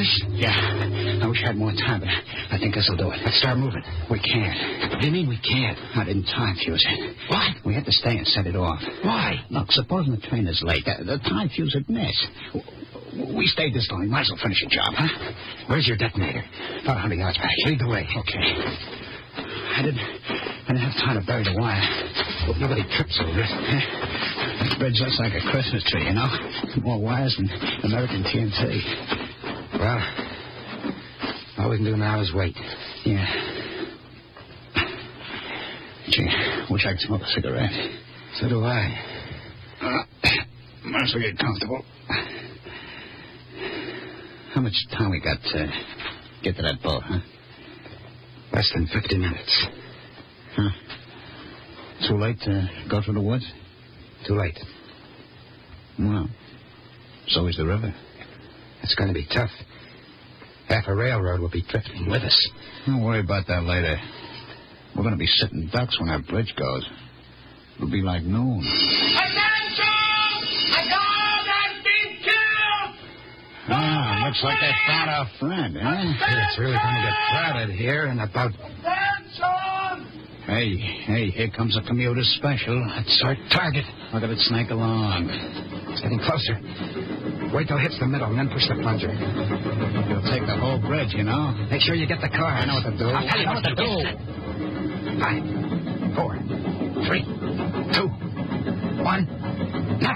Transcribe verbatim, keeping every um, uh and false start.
finish? Yeah. I wish I had more time, but I think this'll do it. Let's start moving. We can't. What do you mean we can't? I didn't time fuse it. What? We had to stay and set it off. Why? Look, supposing the train is late, the, the time fuse would miss. We stayed this long. Might as well finish the job, huh? Where's your detonator? About a hundred yards back. Lead the way. Okay. I didn't, I didn't have time to bury the wire. Hope nobody trips over it. This bridge looks like a Christmas tree, you know? More wires than American T N T. Well, all we can do now is wait. Yeah. Gee, wish I could smoke a cigarette. So do I. Uh, might as well get comfortable. How much time we got to get to that boat, huh? Less than fifty minutes. Huh. Too late to go through the woods? Too late. Well, so is the river. It's going to be tough. Half a railroad will be drifting with us. Don't worry about that later. We're going to be sitting ducks when that bridge goes. It'll be like noon. Attention! A dog has been killed! Ah, looks like they found our friend, huh? It's really going to get crowded here in about... Attention! Hey, hey, here comes a commuter special. That's our target. Look at it snake along. It's getting closer. Wait till it hits the middle and then push the plunger. You'll take the whole bridge, you know. Make sure you get the car. I know what to do. I'll tell you I know what to do. Five, four, three, two, one.